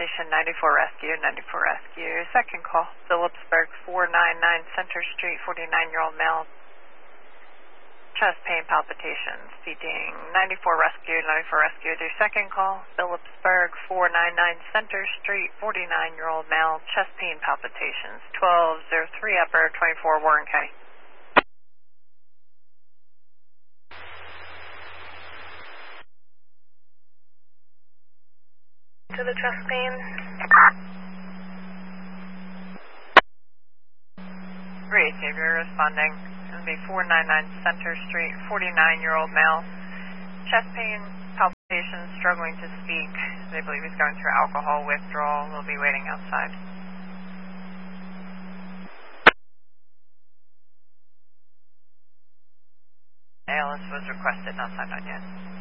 Station 94 Rescue, 94 Rescue. Second call, Phillipsburg 499 Center Street, 49-year-old male. Chest pain, palpitations, feeding 94 Rescue, 94 Rescue. Do second call, Phillipsburg 499 Center Street, 49-year-old male. Chest pain, palpitations, 1203 upper, 24 Warren County. To the chest pain. Great, Xavier responding. It's going to be 499 Center Street, 49-year-old male. Chest pain, palpitations, struggling to speak. They believe he's going through alcohol withdrawal. We'll be waiting outside. ALS was requested, not signed on yet.